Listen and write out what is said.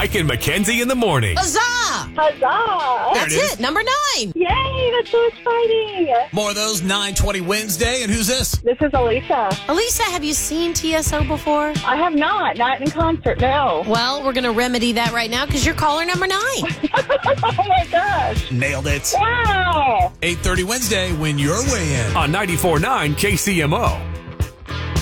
Mike and Mackenzie in the morning. Huzzah! Huzzah! That's it. Number 9. Yay, that's so exciting. More of those 920 Wednesday. And who's this? This is Elisa. Elisa, have you seen TSO before? I have not in concert, no. Well, we're going to remedy that right now because you're caller number 9. Oh my gosh. Nailed it. Wow. 8:30 Wednesday when you're way in. On 94.9 KCMO.